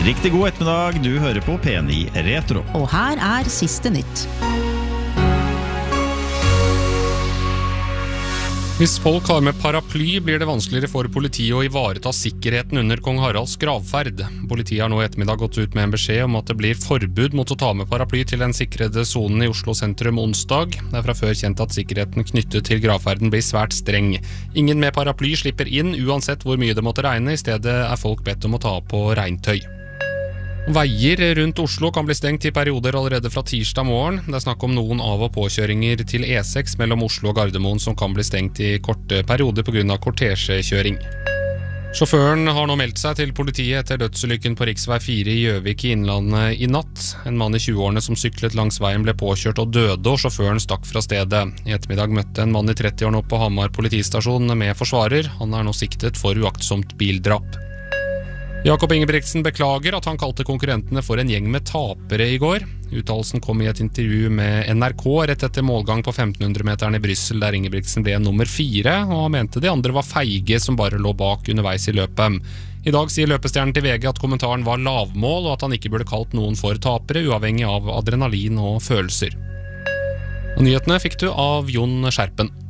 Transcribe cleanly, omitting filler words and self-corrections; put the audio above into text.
Riktig god ettermiddag, du hører på P9 Retro. Og her siste nytt. Hvis folk har med paraply, blir det vanskeligere for politiet å ivareta sikkerheten under kong Haralds gravferd. Politiet har nå i ettermiddag gått ut med en beskjed om at det blir forbud mot å ta med paraply til den sikrede zonen i Oslo sentrum onsdag. Det fra før kjent at sikkerheten knyttet til gravferden blir svært streng. Ingen med paraply slipper inn, uansett hvor mye det måtte regne. I stedet folk bedt om å ta på regntøy. Veier rundt Oslo kan bli stengt i perioder allerede fra tirsdag morgen. Det snakk om noen av- og påkjøringer til E6 mellom Oslo og Gardermoen som kan bli stengt i korte perioder på grunn av kortesjekjøring. Sjåføren har nå meldt seg til politiet etter dødsulykken på riksvei 4 i Gjøvik i Innlandet i natt. En mann i 20-årene som syklet langs veien ble påkjørt og døde, og sjåføren stakk fra stedet. I ettermiddag møtte en mann i 30-årene opp på Hamar politistasjon med forsvarer. Han er nå siktet for uaktsomt bildrap. Jakob Ingebrigtsen beklager at han kalte konkurrentene for en gjeng med tapere i går. Uttalelsen kom i et intervju med NRK rett etter målgang på 1500-meteren i Bryssel, der Ingebrigtsen ble nummer 4, og han mente de andre var feige som bare lå bak underveis i løpet. I dag sier løpestjernen til VG at kommentaren var lavmål, og at han ikke burde kalt noen for tapere, uavhengig av adrenalin og følelser. Og nyhetene fikk du av Jon Skjerpen.